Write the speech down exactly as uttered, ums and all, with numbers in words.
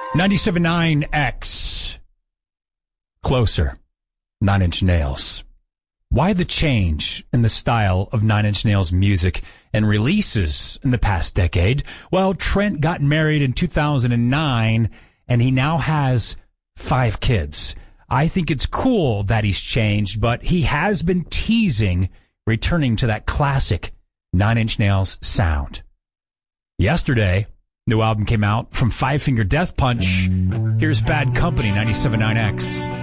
ninety-seven point nine X. Closer. Nine Inch Nails. Why the change in the style of Nine Inch Nails music and releases in the past decade? Well, Trent got married in two thousand nine, and he now has five kids. I think it's cool that he's changed, but he has been teasing returning to that classic Nine Inch Nails sound. Yesterday, new album came out from Five Finger Death Punch. Here's Bad Company, ninety-seven point nine X.